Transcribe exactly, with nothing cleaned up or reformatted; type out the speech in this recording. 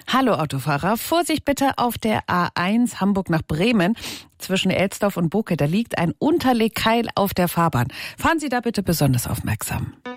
Hallo Autofahrer, Vorsicht bitte auf der A eins Hamburg nach Bremen. Zwischen Elsdorf und Boke, da liegt ein Unterlegkeil auf der Fahrbahn. Fahren Sie da bitte besonders aufmerksam.